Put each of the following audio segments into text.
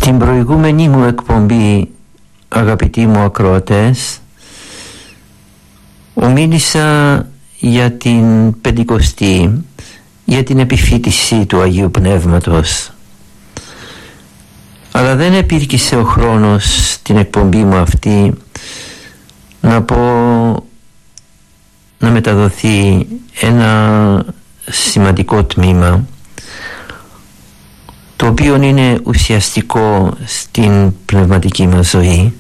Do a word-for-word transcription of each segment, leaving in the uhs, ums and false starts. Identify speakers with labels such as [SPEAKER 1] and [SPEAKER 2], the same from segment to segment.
[SPEAKER 1] Στην προηγούμενη μου εκπομπή, αγαπητοί μου ακροατές, ομίλησα για την Πεντηκοστή, για την επιφύτηση του Αγίου Πνεύματος. Αλλά δεν επήρκησε ο χρόνος στην εκπομπή μου αυτή να πω, να μεταδοθεί ένα σημαντικό τμήμα, το οποίο είναι ουσιαστικό στην πνευματική μας ζωή.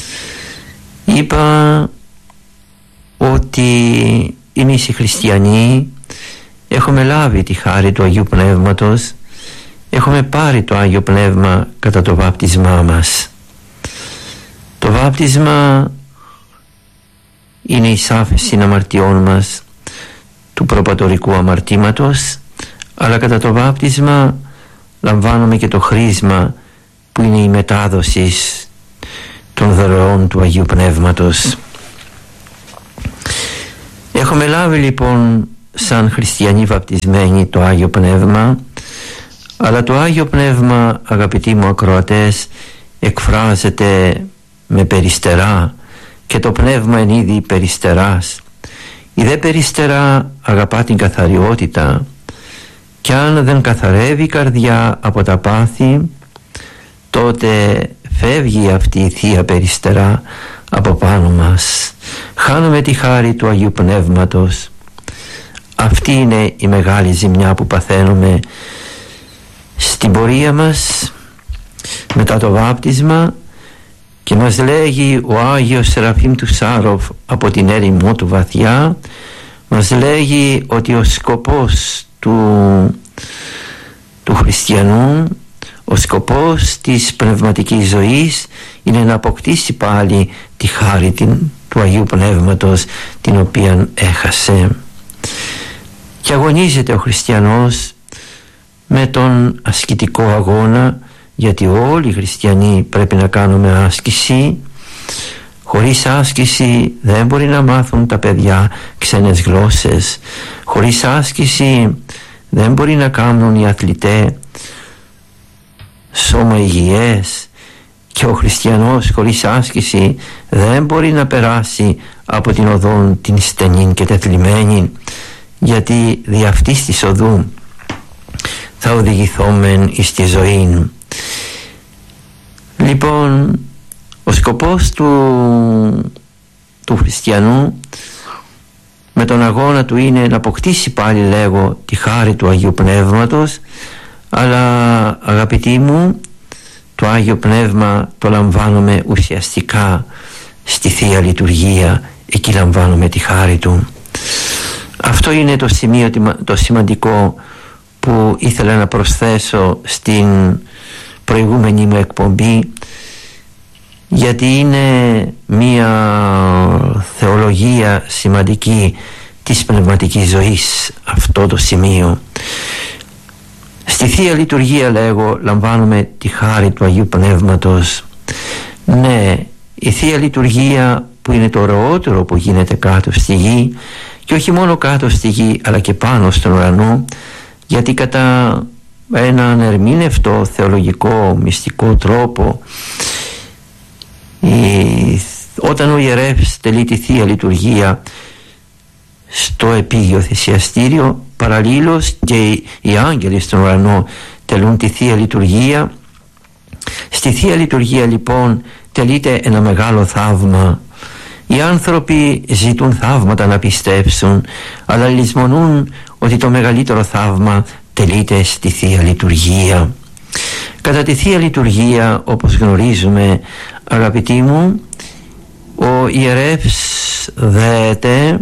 [SPEAKER 1] Είπα ότι εμείς οι χριστιανοί έχουμε λάβει τη χάρη του Αγίου Πνεύματος, έχουμε πάρει το Άγιο Πνεύμα κατά το βάπτισμά μας. Το βάπτισμα είναι η σάφεση αμαρτιών μας, του προπατορικού αμαρτήματος, αλλά κατά το βάπτισμα λαμβάνουμε και το χρήσμα που είναι η μετάδοση των δωρεών του Αγίου Πνεύματος. Έχουμε λάβει λοιπόν σαν χριστιανοί βαπτισμένοι το Άγιο Πνεύμα, αλλά το Άγιο Πνεύμα, αγαπητοί μου ακροατές, εκφράζεται με περιστερά και το Πνεύμα εν είδη περιστεράς. Η δε περιστερά αγαπά την καθαριότητα, κι αν δεν καθαρεύει η καρδιά από τα πάθη, τότε φεύγει αυτή η Θεία Περιστερά από πάνω μας. Χάνουμε τη χάρη του Αγίου Πνεύματος. Αυτή είναι η μεγάλη ζημιά που παθαίνουμε στην πορεία μας μετά το βάπτισμα. Και μας λέγει ο Άγιος Σεραφείμ του Σάροφ από την έρημό του βαθιά, μας λέγει ότι ο σκοπός του, του χριστιανού, ο σκοπός της πνευματικής ζωής είναι να αποκτήσει πάλι τη χάρη την, του Αγίου Πνεύματος, την οποία έχασε. Και αγωνίζεται ο χριστιανός με τον ασκητικό αγώνα, γιατί όλοι οι χριστιανοί πρέπει να κάνουμε άσκηση. Χωρίς άσκηση δεν μπορεί να μάθουν τα παιδιά ξένες γλώσσες. Χωρίς άσκηση δεν μπορεί να κάνουν οι αθλητές σώμα υγιές. Και ο χριστιανός χωρίς άσκηση δεν μπορεί να περάσει από την οδόν την στενή και τεθλιμμένη, γιατί δι' αυτής της οδού θα οδηγηθόμεν εις τη ζωή. Λοιπόν, ο σκοπός του, του χριστιανού με τον αγώνα του είναι να αποκτήσει πάλι, λέγω, τη χάρη του Αγίου Πνεύματος, αλλά αγαπητοί μου, το Άγιο Πνεύμα το λαμβάνουμε ουσιαστικά στη Θεία Λειτουργία, εκεί λαμβάνουμε τη χάρη του. Αυτό είναι το σημείο το σημαντικό που ήθελα να προσθέσω στην προηγούμενη μου εκπομπή, γιατί είναι μία θεολογία σημαντική της πνευματικής ζωής αυτό το σημείο. Στη Θεία Λειτουργία, λέγω, λαμβάνουμε τη χάρη του Αγίου Πνεύματος. Ναι, η Θεία Λειτουργία που είναι το ωραιότερο που γίνεται κάτω στη γη, και όχι μόνο κάτω στη γη αλλά και πάνω στον ουρανό, γιατί κατά έναν ερμήνευτο θεολογικό μυστικό τρόπο η, όταν ο ιερεύς τελεί τη Θεία Λειτουργία στο επίγειο θυσιαστήριο, παραλλήλως και οι, οι άγγελοι στον ουρανό τελούν τη Θεία Λειτουργία. Στη Θεία Λειτουργία λοιπόν τελείται ένα μεγάλο θαύμα. Οι άνθρωποι ζητούν θαύματα να πιστέψουν, αλλά λησμονούν ότι το μεγαλύτερο θαύμα τελείται στη Θεία Λειτουργία. Κατά τη Θεία Λειτουργία, όπως γνωρίζουμε, αγαπητοί μου, ο ιερεύς δέεται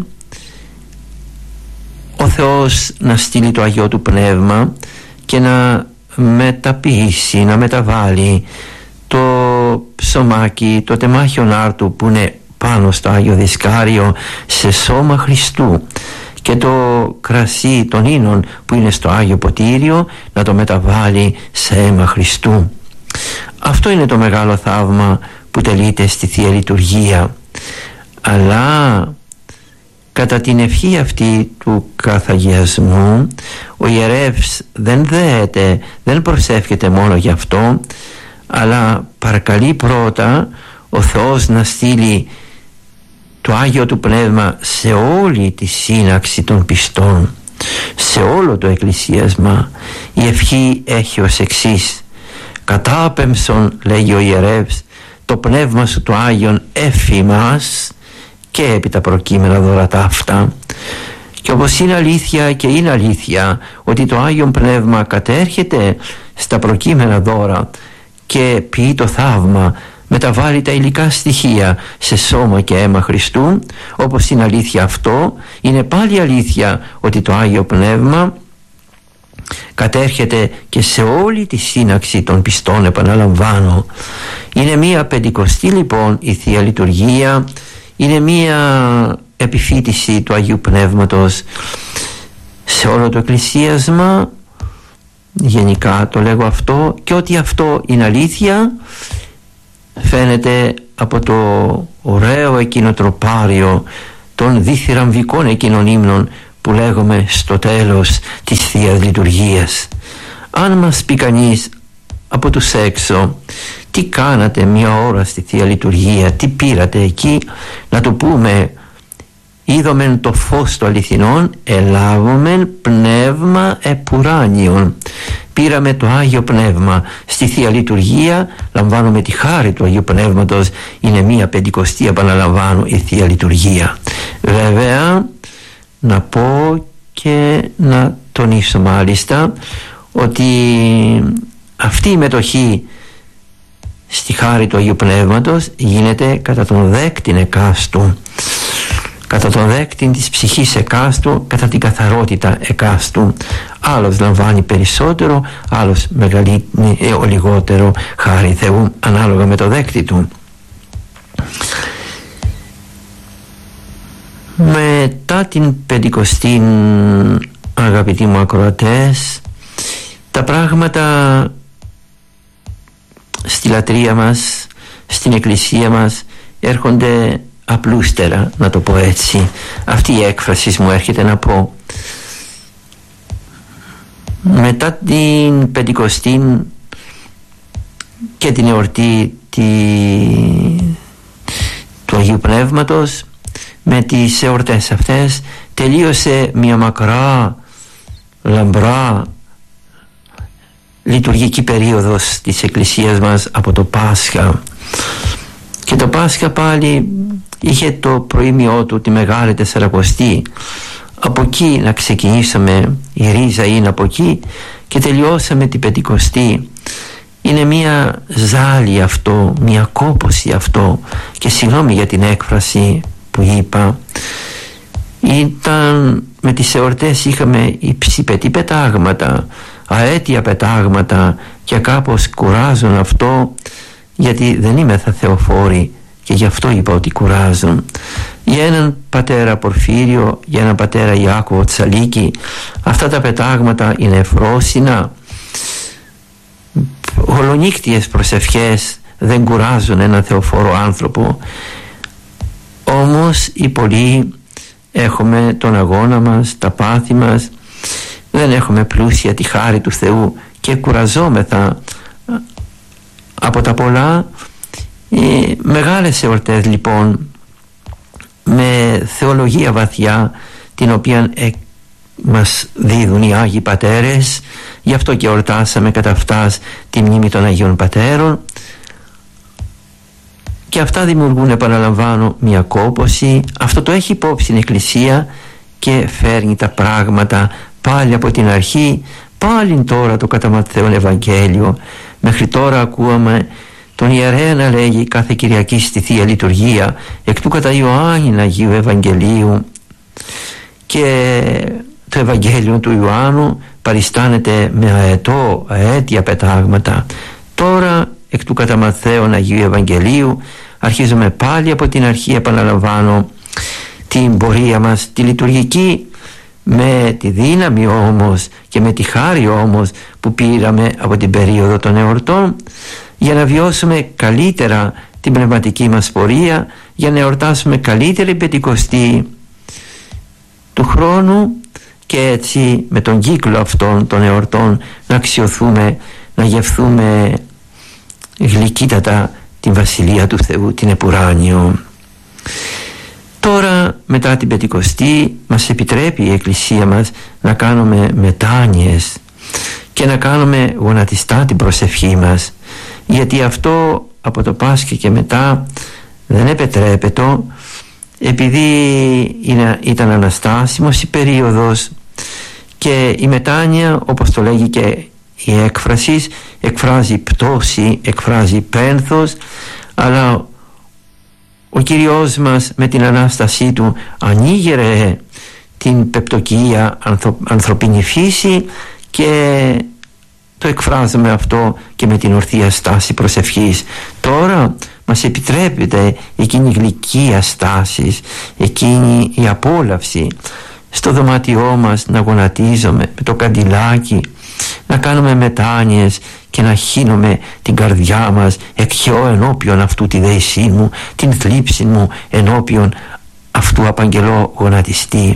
[SPEAKER 1] ο Θεός να στείλει το Αγιό του Πνεύμα και να μεταποιήσει, να μεταβάλει το ψωμάκι, το τεμάχιον άρτου που είναι πάνω στο Άγιο Δισκάριο σε σώμα Χριστού, και το κρασί των ίνων που είναι στο Άγιο Ποτήριο να το μεταβάλει σε αίμα Χριστού. Αυτό είναι το μεγάλο θαύμα που τελείται στη Θεία Λειτουργία. Αλλά κατά την ευχή αυτή του καθαγιασμού ο ιερεύς δεν δέεται, δεν προσεύχεται μόνο γι' αυτό, αλλά παρακαλεί πρώτα ο Θεός να στείλει το Άγιο του Πνεύμα σε όλη τη σύναξη των πιστών, σε όλο το εκκλησίασμα. Η ευχή έχει ως εξής: κατάπεμψον, λέγει ο ιερεύς, το πνεύμα σου το Άγιον εφ' ημάς, και επί τα προκείμενα δώρα ταύτα. Και όπως είναι αλήθεια και είναι αλήθεια ότι το Άγιον Πνεύμα κατέρχεται στα προκείμενα δώρα και ποιεί το θαύμα, μεταβάλλει τα υλικά στοιχεία σε σώμα και αίμα Χριστού, όπως είναι αλήθεια αυτό, είναι πάλι αλήθεια ότι το Άγιο Πνεύμα κατέρχεται και σε όλη τη σύναξη των πιστών, επαναλαμβάνω. Είναι μία πεντηκοστή λοιπόν η Θεία Λειτουργία, είναι μία επιφύτηση του Αγίου Πνεύματος σε όλο το εκκλησίασμα. Γενικά το λέγω αυτό, και ότι αυτό είναι αλήθεια φαίνεται από το ωραίο εκείνο τροπάριο των διθυραμβικών εκείνων ύμνων που λέγουμε στο τέλος της Θείας Λειτουργίας. Αν μας πει κανείς από τους έξω τι κάνατε μία ώρα στη Θεία Λειτουργία, τι πήρατε εκεί, να του πούμε: είδομεν το φως του αληθινών, ελάβομεν πνεύμα επουράνιον. Πήραμε το Άγιο Πνεύμα στη Θεία Λειτουργία, λαμβάνουμε τη χάρη του Αγίου Πνεύματος. Είναι μία πεντηκοστή, επαναλαμβάνω, η Θεία Λειτουργία. Βέβαια να πω και να τονίσω μάλιστα ότι αυτή η μετοχή στη χάρη του Αγίου Πνεύματος γίνεται κατά τον δέκτην εκάστου, κατά τον δέκτην της ψυχής εκάστου, κατά την καθαρότητα εκάστου. Άλλος λαμβάνει περισσότερο, άλλος μεγαλύτερο, λιγότερο χάρη Θεού, ανάλογα με το δέκτη του. Μετά την πεντηκοστή, αγαπητοί μου ακροατές, τα πράγματα στη λατρεία μας, στην εκκλησία μας έρχονται απλούστερα, να το πω έτσι. Αυτή η έκφραση μου έρχεται να πω. Μετά την πεντηκοστή και την εορτή τη... του Αγίου Πνεύματος, με τις εορτές αυτές τελείωσε μια μακρά, λαμπρά λειτουργική περίοδος της Εκκλησίας μας από το Πάσχα. Και το Πάσχα πάλι είχε το προήμιό του, τη Μεγάλη Τεσσαρακοστή. Από εκεί να ξεκινήσαμε, η ρίζα είναι από εκεί, και τελειώσαμε την Πεντηκοστή. Είναι μια ζάλη αυτό, μια κόπωση αυτό, και συγγνώμη για την έκφραση που είπα. Ήταν με τις εορτές, είχαμε υψηπετή πετάγματα, αέτια πετάγματα, και κάπως κουράζουν αυτό, γιατί δεν είμαι θα θεοφόροι, και γι' αυτό είπα ότι κουράζουν. Για έναν πατέρα Πορφύριο, για έναν πατέρα Ιάκωβο Τσαλίκη, αυτά τα πετάγματα είναι εφρόσινα. Ολονύκτιες προσευχές δεν κουράζουν έναν θεοφόρο άνθρωπο. Όμως οι πολλοί έχουμε τον αγώνα μας, τα πάθη μας, δεν έχουμε πλούσια τη χάρη του Θεού και κουραζόμεθα από τα πολλά. Οι μεγάλες εορτές λοιπόν, με θεολογία βαθιά, την οποία ε, μας δίδουν οι Άγιοι Πατέρες, γι' αυτό και εορτάσαμε κατά αυτάς τη μνήμη των Αγίων Πατέρων, και αυτά δημιουργούν, επαναλαμβάνω, μια κόπωση. Αυτό το έχει υπόψη η Εκκλησία και φέρνει τα πράγματα πάλι από την αρχή. Πάλι τώρα το κατά Ματθαίον Ευαγγέλιο, μέχρι τώρα ακούαμε τον ιερέα να λέγει κάθε Κυριακή στη Θεία Λειτουργία, εκ του κατά Ιωάννην Αγίου Ευαγγελίου, και το Ευαγγέλιο του Ιωάννου παριστάνεται με αετό, αέτια πετάγματα. Τώρα εκ του κατά Ματθαίον Αγίου Ευαγγελίου αρχίζουμε πάλι από την αρχή, επαναλαμβάνω, την πορεία μας τη λειτουργική, με τη δύναμη όμως και με τη χάρη όμως που πήραμε από την περίοδο των εορτών, για να βιώσουμε καλύτερα την πνευματική μας πορεία, για να εορτάσουμε καλύτερη Πεντηκοστή του χρόνου, και έτσι με τον κύκλο αυτών των εορτών να αξιωθούμε, να γευθούμε γλυκύτατα την Βασιλεία του Θεού, την επουράνιο. Τώρα μετά την Πεντηκοστή μας επιτρέπει η Εκκλησία μας να κάνουμε μετάνοιες και να κάνουμε γονατιστά την προσευχή μας, γιατί αυτό από το Πάσχα και μετά δεν επιτρέπεται, επειδή είναι, ήταν αναστάσιμος η περίοδος και η μετάνοια, όπως το λέγει και η έκφραση, εκφράζει πτώση, εκφράζει πένθος, αλλά ο Κύριος μας με την Ανάστασή Του ανοίγερε την πεπτοκία ανθρω, ανθρωπίνη φύση, και το εκφράζουμε αυτό και με την ορθή στάση προσευχής. Τώρα μας επιτρέπεται εκείνη η γλυκία στάση, εκείνη η απόλαυση στο δωμάτιό μας να γονατίζουμε με το καντιλάκι, να κάνουμε μετάνοιες και να χύνουμε την καρδιά μας. Εκχαιώ ενώπιον αυτού τη δέησή μου, την θλίψη μου ενώπιον αυτού απαγγελώ γονατιστή.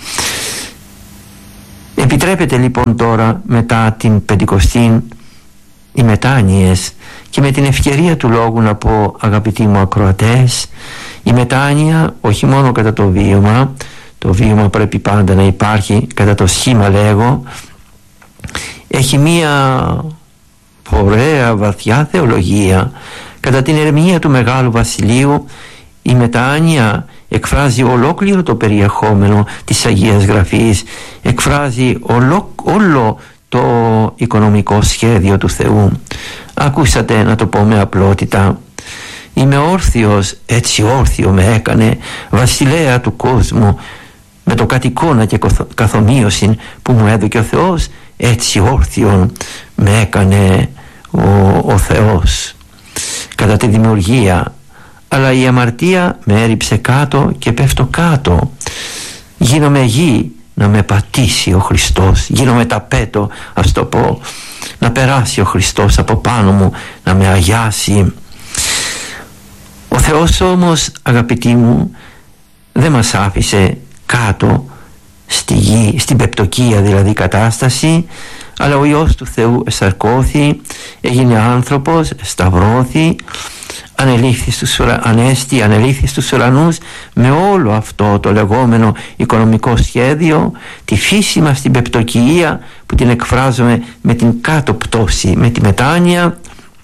[SPEAKER 1] Επιτρέπεται λοιπόν τώρα μετά την Πεντηκοστή οι μετάνοιες, και με την ευκαιρία του λόγου να πω, αγαπητοί μου ακροατές, η μετάνοια όχι μόνο κατά το βίωμα, το βίωμα πρέπει πάντα να υπάρχει κατά το σχήμα λέγω, έχει μία ωραία βαθιά θεολογία. Κατά την ερμηνεία του Μεγάλου Βασιλείου η μετάνοια εκφράζει ολόκληρο το περιεχόμενο της Αγίας Γραφής, εκφράζει ολό, όλο το οικονομικό σχέδιο του Θεού. Ακούσατε, να το πω με απλότητα, είμαι όρθιος, έτσι όρθιο με έκανε, βασιλέα του κόσμου, με το κατοικώνα και καθομοίωση που μου έδωκε ο Θεός, έτσι όρθιον με έκανε ο, ο Θεός κατά τη δημιουργία. Αλλά η αμαρτία με έριψε κάτω και πέφτω κάτω. Γίνομαι γη να με πατήσει ο Χριστός, γίνομαι ταπέτο, ας το πω, να περάσει ο Χριστός από πάνω μου, να με αγιάσει. Ο Θεός όμως, αγαπητοί μου, δεν μας άφησε κάτω στη γη, στην πεπτοκία δηλαδή κατάσταση, αλλά ο Υιός του Θεού εσαρκώθη, έγινε άνθρωπος, σταυρώθη, ανελήφθη στους, ανέστη, ανελήφθη στους ουρανούς με όλο αυτό το λεγόμενο οικονομικό σχέδιο, τη φύση μας την πεπτοκία που την εκφράζουμε με την κάτω πτώση, με τη μετάνοια,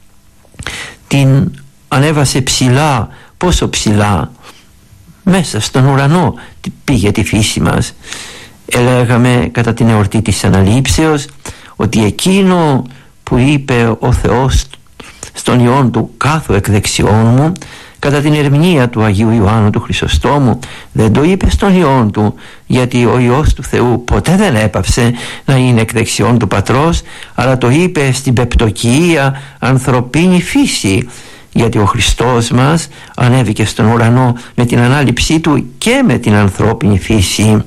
[SPEAKER 1] την ανέβασε ψηλά. Πόσο ψηλά? Μέσα στον ουρανό πήγε τη φύση μας. Έλεγαμε κατά την εορτή της Αναλήψεως ότι εκείνο που είπε ο Θεός στον Υιόν του κάθου εκ δεξιών μου, κατά την ερμηνεία του Αγίου Ιωάννου του Χρυσοστόμου, δεν το είπε στον Υιόν του, γιατί ο Υιός του Θεού ποτέ δεν έπαυσε να είναι εκ δεξιών του Πατρός, αλλά το είπε στην πεπτοκία ανθρωπίνη φύση, γιατί ο Χριστός μας ανέβηκε στον ουρανό με την ανάληψή του και με την ανθρώπινη φύση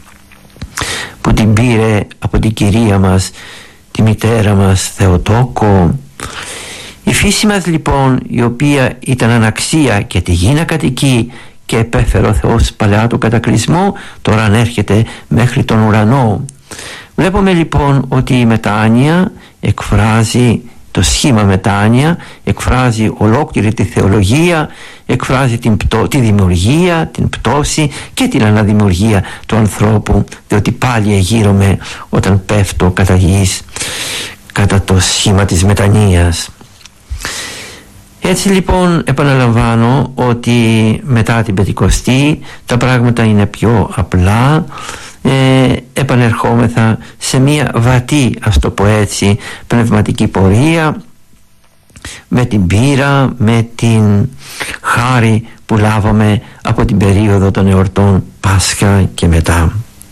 [SPEAKER 1] που την πήρε από την Κυρία μας, τη μητέρα μας Θεοτόκο. Η φύση μας λοιπόν, η οποία ήταν αναξία και τη γη να κατοικεί και επέφερε ο Θεός παλαιά του κατακλυσμό, τώρα ανέρχεται μέχρι τον ουρανό. Βλέπουμε λοιπόν ότι η μετάνοια εκφράζει, το σχήμα μετάνοια εκφράζει ολόκληρη τη θεολογία, εκφράζει την πτώ, τη δημιουργία, την πτώση και την αναδημιουργία του ανθρώπου, διότι πάλι εγείρομαι όταν πέφτω κατά γης, κατά το σχήμα της μετανοίας. Έτσι λοιπόν επαναλαμβάνω ότι μετά την Πεντηκοστή τα πράγματα είναι πιο απλά. Ε, επανερχόμεθα σε μια βατή, ας το πω έτσι, πνευματική πορεία, με την πείρα, με την χάρη που λάβαμε από την περίοδο των εορτών Πάσχα και μετά.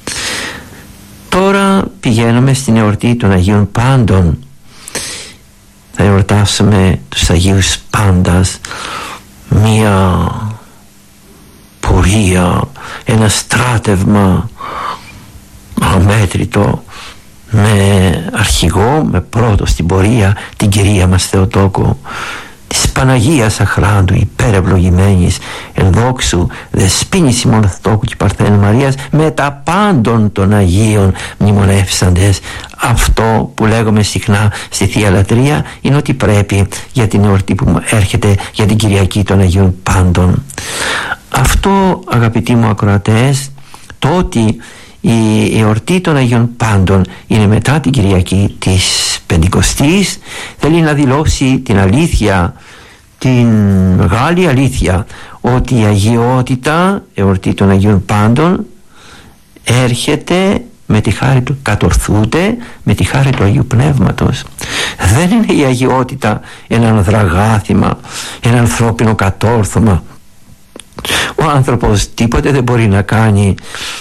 [SPEAKER 1] Τώρα πηγαίνουμε στην εορτή των Αγίων Πάντων. Θα εορτάσουμε τους Αγίους Πάντας, μία πορεία, ένα στράτευμα αμέτρητο, με αρχηγό, με πρώτο στην πορεία την Κυρία μας Θεοτόκο, της Παναγίας Αχράντου υπερευλογημένης ενδόξου δεσποίνης ημών Θεοτόκου και Παρθένου Μαρίας με τα πάντων των Αγίων μνημονεύσαντες. Αυτό που λέγουμε συχνά στη Θεία Λατρεία είναι ότι πρέπει για την εορτή που έρχεται, για την Κυριακή των Αγίων Πάντων. Αυτό, αγαπητοί μου ακροατές, το ότι η εορτή των Αγίων Πάντων είναι μετά την Κυριακή της Πεντηκοστής, θέλει να δηλώσει την αλήθεια, την μεγάλη αλήθεια, ότι η αγιότητα, εορτή των Αγίων Πάντων, έρχεται με τη χάρη του, κατορθούνται με τη χάρη του Αγίου Πνεύματος. Δεν είναι η αγιότητα ένα ανδραγάθημα, ένα ανθρώπινο κατόρθωμα. Ο άνθρωπος τίποτε δεν μπορεί να κάνει.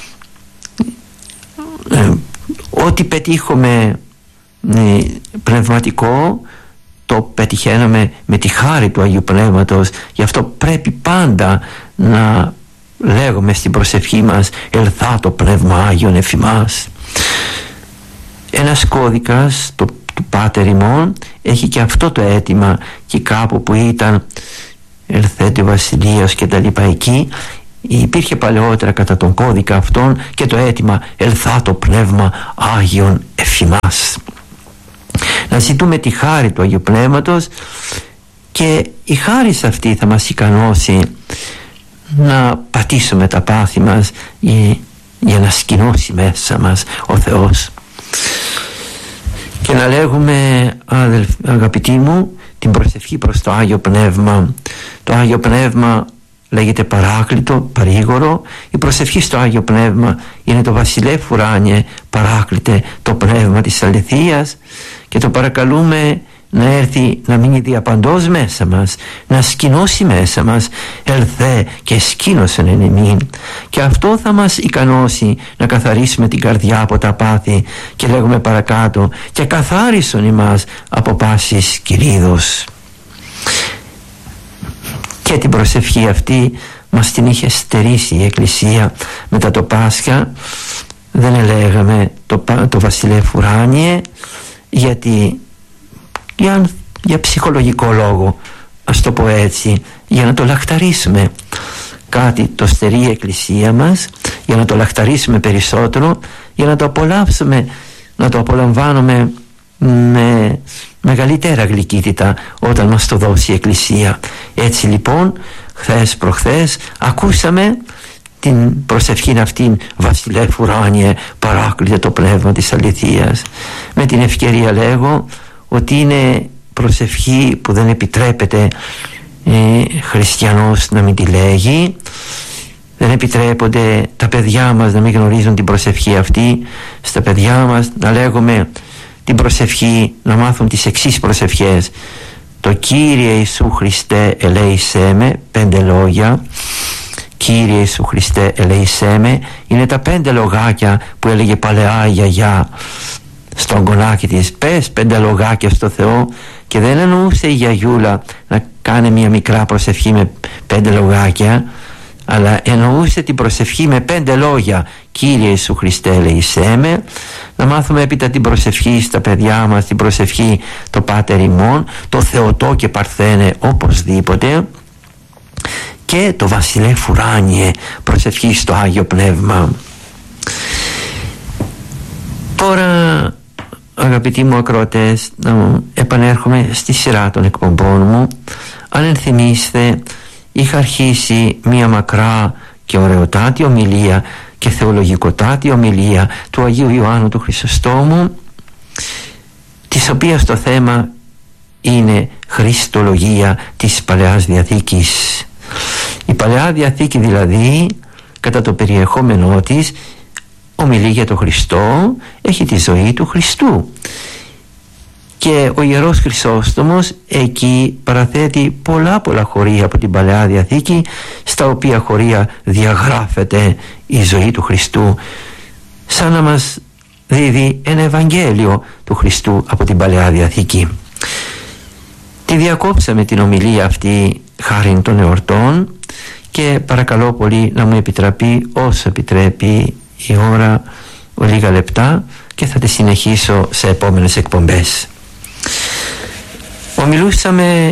[SPEAKER 1] Ε, ό,τι πετύχουμε ε, πνευματικό το πετυχαίνουμε με τη χάρη του Αγίου Πνεύματος. Γι' αυτό πρέπει πάντα να λέγουμε στην προσευχή μας «Ελθά το Πνεύμα Άγιον εφ' ημάς». Ένας κώδικας το, του Πάτερ ημών έχει και αυτό το αίτημα, και κάπου που ήταν «Ελθέτε ο Βασιλείος» και τα λοιπά, εκεί υπήρχε παλαιότερα κατά τον κώδικα αυτόν και το αίτημα «Ελθά το Πνεύμα Άγιον εφ' ημάς». Να ζητούμε τη χάρη του Αγίου Πνεύματος, και η χάρη αυτή θα μας ικανώσει να πατήσουμε τα πάθη μας για, για να σκηνώσει μέσα μας ο Θεός. Και να λέγουμε, αδελφ, αγαπητοί μου, την προσευχή προς το Άγιο Πνεύμα. Το Άγιο Πνεύμα λέγεται Παράκλητο, παρήγορο. Η προσευχή στο Άγιο Πνεύμα είναι το Βασιλεύ ουράνιε, παράκλητε το Πνεύμα της αληθείας, και το παρακαλούμε να έρθει να μείνει διαπαντός μέσα μας, να σκηνώσει μέσα μας. Ελθέ και σκήνωσεν εν εμήν. Και αυτό θα μας ικανώσει να καθαρίσουμε την καρδιά από τα πάθη. Και λέγουμε παρακάτω, και καθάρισον ημάς από πάσης κηρύδος. Και την προσευχή αυτή μας την είχε στερήσει η Εκκλησία μετά το Πάσχα. Δεν ελέγαμε το, το Βασιλεύ ουράνιε, γιατί για, για ψυχολογικό λόγο, ας το πω έτσι, για να το λαχταρίσουμε. Κάτι το στερεί η Εκκλησία μας, για να το λαχταρίσουμε περισσότερο, για να το απολαύσουμε, να το απολαμβάνουμε με μεγαλύτερα γλυκύτητα όταν μας το δώσει η Εκκλησία. Έτσι λοιπόν, χθες προχθές ακούσαμε την προσευχήν αυτήν, Βασιλεύ ουράνιε, παράκλητε το Πνεύμα της αληθείας. Με την ευκαιρία λέγω ότι είναι προσευχή που δεν επιτρέπεται ε, χριστιανός να μην τη λέγει. Δεν επιτρέπονται τα παιδιά μας να μην γνωρίζουν την προσευχή αυτή. Στα παιδιά μας να λέγουμε την προσευχή, να μάθουν τις εξής προσευχές: το Κύριε Ιησού Χριστέ ελέησέ με, πέντε λόγια. Κύριε Ιησού Χριστέ ελέησέ με, είναι τα πέντε λογάκια που έλεγε παλαιά η γιαγιά στον κονάκι της. Πες πέντε λογάκια στο Θεό. Και δεν εννοούσε η γιαγιούλα να κάνει μια μικρά προσευχή με πέντε λογάκια, αλλά εννοούσε την προσευχή με πέντε λόγια. Κύριε Ιησού Χριστέ ελέησέ με. Να μάθουμε έπειτα την προσευχή στα παιδιά μας, την προσευχή το Πάτερ ημών, το Θεοτό και Παρθένε οπωσδήποτε, και το Βασιλεύ ουράνιε, προσευχή στο Άγιο Πνεύμα. Τώρα, αγαπητοί μου ακροατές, να επανέρχομαι στη σειρά των εκπομπών μου. Αν ενθυμίστε, είχα αρχίσει μία μακρά και ωραιοτάτη ομιλία και θεολογικοτάτη ομιλία του Αγίου Ιωάννου του Χρυσοστόμου, της οποίας το θέμα είναι Χριστολογία της Παλαιάς Διαθήκης. Η Παλαιά Διαθήκη δηλαδή, κατά το περιεχόμενό της, ομιλεί για τον Χριστό, έχει τη ζωή του Χριστού. Και ο Ιερός Χρυσόστομος εκεί παραθέτει πολλά πολλά χωρία από την Παλαιά Διαθήκη, στα οποία χωρία διαγράφεται η ζωή του Χριστού, σαν να μας δίδει ένα Ευαγγέλιο του Χριστού από την Παλαιά Διαθήκη. Τη διακόψαμε την ομιλία αυτή χάριν των εορτών, και παρακαλώ πολύ να μου επιτραπεί όσο επιτρέπει η ώρα, λίγα λεπτά, και θα τη συνεχίσω σε επόμενες εκπομπές. Ομιλούσαμε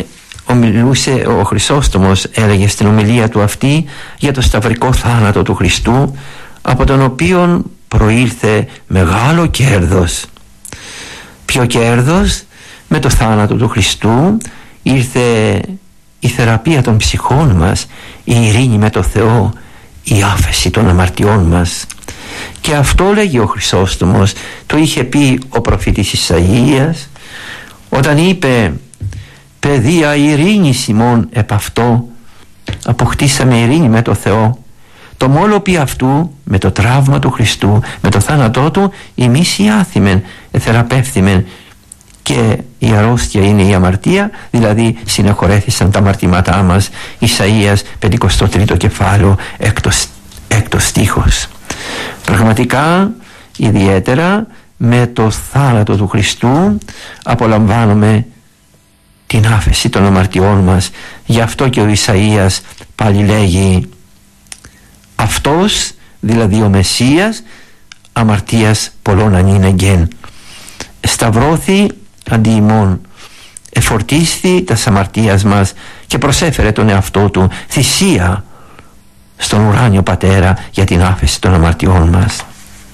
[SPEAKER 1] ομιλούσε ο Χρυσόστομος, έλεγε στην ομιλία του αυτή για το σταυρικό θάνατο του Χριστού, από τον οποίο προήλθε μεγάλο κέρδος. Ποιο κέρδος? Με το θάνατο του Χριστού ήρθε η θεραπεία των ψυχών μας, η ειρήνη με το Θεό, η άφεση των αμαρτιών μας. Και αυτό λέγει ο Χρυσόστομος, το είχε πει ο προφήτης Ισαΐας όταν είπε «Παιδεία ειρήνης ημών επ' αυτό, αποκτήσαμε ειρήνη με το Θεό. Το μόλο πει αυτού, με το τραύμα του Χριστού, με το θάνατό του, εμείς οι άθιμεν εθεραπεύθημεν, και η αρρώστια είναι η αμαρτία, δηλαδή συνεχωρέθησαν τα αμαρτήματά μας». Ισαΐας πενηκοστό τρίτο κεφάλαιο, έκτος, έκτος στίχος. Πραγματικά, ιδιαίτερα με το θάνατο του Χριστού απολαμβάνουμε την άφεση των αμαρτιών μας. Γι' αυτό και ο Ισαΐας πάλι λέγει «Αυτός, δηλαδή ο Μεσσίας, αμαρτίας πολλών ανήνεγγεν, σταυρώθη αντί ημών, εφορτίσθη τας αμαρτίας μας και προσέφερε τον εαυτό του θυσία στον ουράνιο Πατέρα για την άφεση των αμαρτιών μας».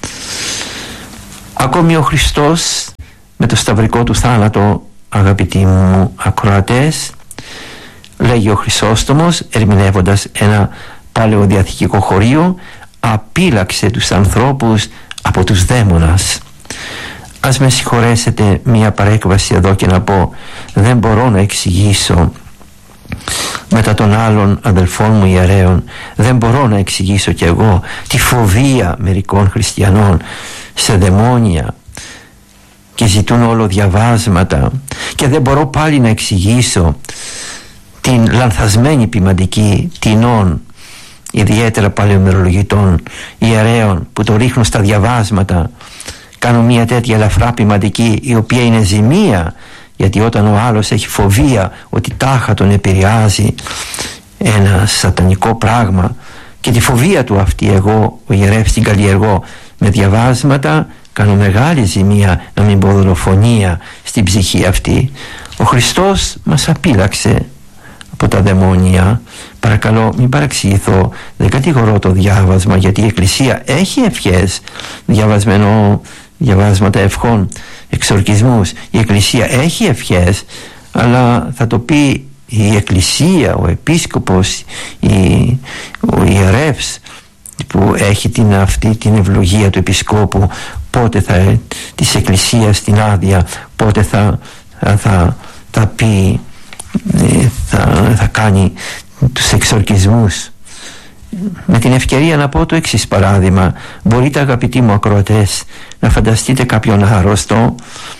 [SPEAKER 1] Ακόμη ο Χριστός με το σταυρικό του θάνατο, αγαπητοί μου ακροατές, λέγει ο Χρυσόστομος ερμηνεύοντας ένα παλαιοδιαθηκικό χωρίο, απείλαξε τους ανθρώπους από τους δαίμονας. Ας με συγχωρέσετε μια παρέκβαση εδώ και να πω, δεν μπορώ να εξηγήσω μετά των άλλων αδελφών μου ιερέων, δεν μπορώ να εξηγήσω κι εγώ τη φοβία μερικών χριστιανών σε δαιμόνια και ζητούν όλο διαβάσματα, και δεν μπορώ πάλι να εξηγήσω την λανθασμένη ποιμαντική τεινών, ιδιαίτερα παλαιομερολογητών ιερέων, που το ρίχνουν στα διαβάσματα, κάνουν μια τέτοια ελαφρά ποιμαντική, η οποία είναι ζημία, γιατί όταν ο άλλος έχει φοβία ότι τάχα τον επηρεάζει ένα σατανικό πράγμα, και τη φοβία του αυτή εγώ, ο ιερεύς, την καλλιεργώ με διαβάσματα, κάνω μεγάλη ζημία, να μην πω δολοφονία στην ψυχή αυτή. Ο Χριστός μας απείλαξε από τα δαιμόνια. Παρακαλώ, μην παραξηγηθώ, δεν κατηγορώ το διάβασμα, γιατί η Εκκλησία έχει ευχές, διαβασμένο, διαβάσματα ευχών, εξορκισμούς. Η Εκκλησία έχει ευχές, αλλά θα το πει η Εκκλησία, ο Επίσκοπος, η, ο ιερεύς που έχει την, αυτή την ευλογία του Επισκόπου, πότε θα, της Εκκλησίας την άδεια, πότε θα, θα, θα, θα πει, θα, θα κάνει τους εξορκισμούς. Με την ευκαιρία να πω το εξής παράδειγμα. Μπορείτε, αγαπητοί μου ακροατές, να φανταστείτε κάποιον άρρωστο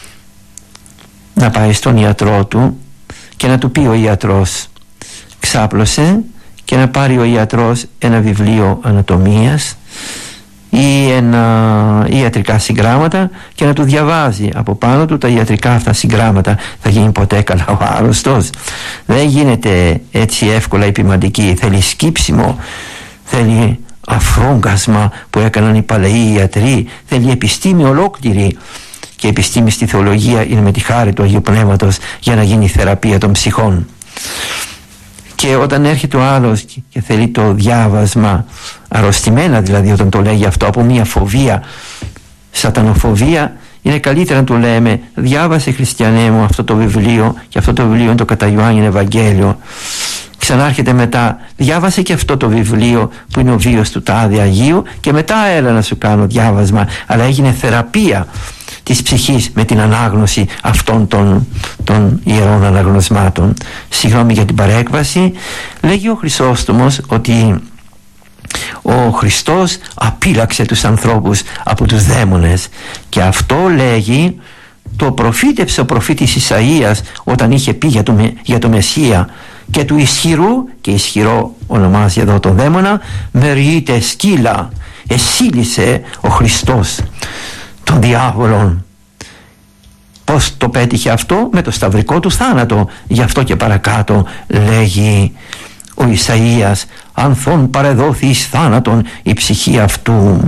[SPEAKER 1] να πάει στον ιατρό του και να του πει ο ιατρός «Ξάπλωσε», και να πάρει ο ιατρός ένα βιβλίο ανατομίας ή ένα ιατρικά συγγράμματα και να του διαβάζει από πάνω του τα ιατρικά αυτά συγγράμματα. Θα γίνει ποτέ καλά ο άρρωστος? Δεν γίνεται έτσι εύκολα η ποιμαντική. Θέλει σκύψιμο, θέλει αφρόγκασμα που έκαναν οι παλαιοί ιατροί, θέλει επιστήμη ολόκληρη, και επιστήμη στη θεολογία είναι με τη χάρη του Αγίου Πνεύματος για να γίνει η θεραπεία των ψυχών. Και όταν έρχεται ο άλλος και θέλει το διάβασμα, αρρωστημένα δηλαδή, όταν το λέγει αυτό από μια φοβία, σατανοφοβία, είναι καλύτερα να του λέμε «Διάβασε, χριστιανέ μου, αυτό το βιβλίο, και αυτό το βιβλίο είναι το κατά Ιωάννην Ευαγγέλιο». Ξανάρχεται μετά «Διάβασε και αυτό το βιβλίο που είναι ο βίος του τάδε Αγίου, και μετά έλα να σου κάνω διάβασμα». Αλλά έγινε θεραπεία της ψυχής με την ανάγνωση αυτών των, των ιερών αναγνωσμάτων. Συγγνώμη για την παρέκβαση. Λέγει ο Χρυσόστομος ότι ο Χριστός απείλαξε τους ανθρώπους από τους δαίμονες, και αυτό λέγει το προφήτεψε ο προφήτης Ισαΐας όταν είχε πει για το, για το Μεσσία, και του ισχυρού, και ισχυρό ονομάζει εδώ το δαίμονα, μεριείται σκύλα. Εσύλισε ο Χριστός των διάβολων. Πώς το πέτυχε αυτό? Με το σταυρικό του θάνατο. Γι' αυτό και παρακάτω λέγει ο Ισαΐας «Ανθών παρεδόθη εις θάνατον η ψυχή αυτού».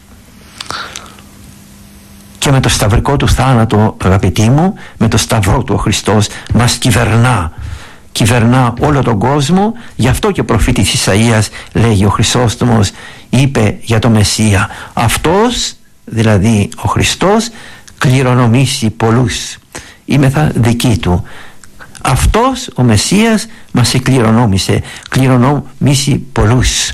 [SPEAKER 1] Και με το σταυρικό του θάνατο, αγαπητοί μου, με το σταυρό του ο Χριστός μας κυβερνά κυβερνά όλο τον κόσμο. Γι' αυτό και ο προφήτης Ισαΐας λέγει, ο Χρυσόστομος είπε για το Μεσσία, αυτός, δηλαδή ο Χριστός, κληρονομήσει πολλούς, είμεθα δική του. Αυτός ο Μεσσίας μας εκληρονόμησε, κληρονομήσει πολλούς.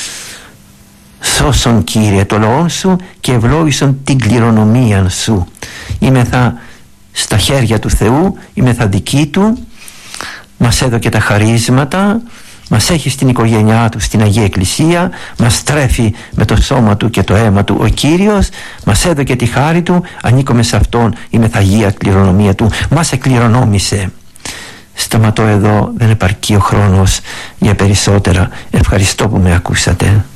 [SPEAKER 1] Σώσον, Κύριε, το λαό σου και ευλόγησον την κληρονομία σου. Είμεθα στα χέρια του Θεού, είμεθα δική του, μας έδωκε τα χαρίσματα, μας έχει στην οικογένειά του, στην Αγία Εκκλησία, μας τρέφει με το σώμα του και το αίμα του ο Κύριος, μας έδωκε τη χάρη του, ανήκουμε σε Αυτόν, είμεθα Αγία κληρονομία του, μας εκληρονόμησε. Σταματώ εδώ, δεν επαρκεί ο χρόνος για περισσότερα. Ευχαριστώ που με ακούσατε.